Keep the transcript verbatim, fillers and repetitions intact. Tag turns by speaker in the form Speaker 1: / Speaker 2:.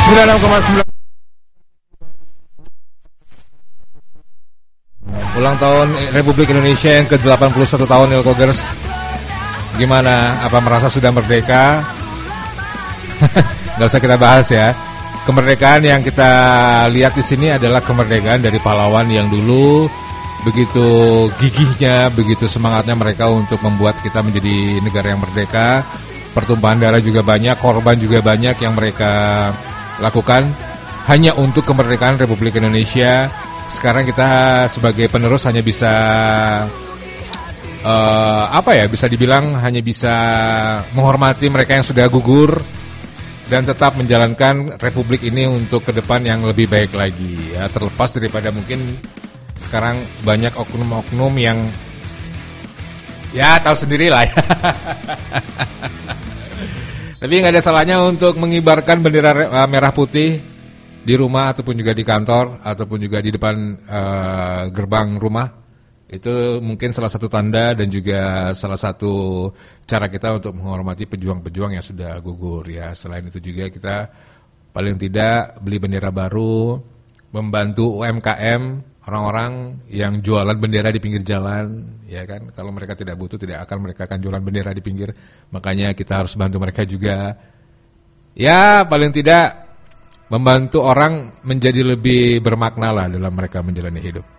Speaker 1: sembilan puluh enam koma sembilan. Ulang tahun Republik Indonesia yang ke delapan puluh satu tahun, Ilkogers. Gimana? Apa merasa sudah merdeka? Nggak usah kita bahas ya. Kemerdekaan yang kita lihat di sini adalah kemerdekaan dari pahlawan yang dulu begitu gigihnya, begitu semangatnya mereka untuk membuat kita menjadi negara yang merdeka. Pertumpahan darah juga banyak, korban juga banyak yang mereka lakukan hanya untuk kemerdekaan Republik Indonesia. Sekarang kita sebagai penerus hanya bisa uh, apa ya, bisa dibilang hanya bisa menghormati mereka yang sudah gugur dan tetap menjalankan Republik ini untuk ke depan yang lebih baik lagi ya, terlepas daripada mungkin sekarang banyak oknum-oknum yang ya tahu sendirilah ya. Tapi nggak ada salahnya untuk mengibarkan bendera merah putih di rumah ataupun juga di kantor ataupun juga di depan uh, gerbang rumah. Itu mungkin salah satu tanda dan juga salah satu cara kita untuk menghormati pejuang-pejuang yang sudah gugur ya. Selain itu juga kita paling tidak beli bendera baru, membantu U M K M, orang-orang yang jualan bendera di pinggir jalan, ya kan. Kalau mereka tidak butuh, tidak akan mereka akan jualan bendera di pinggir. Makanya kita harus bantu mereka juga. Ya, paling tidak membantu orang menjadi lebih bermakna lah dalam mereka menjalani hidup.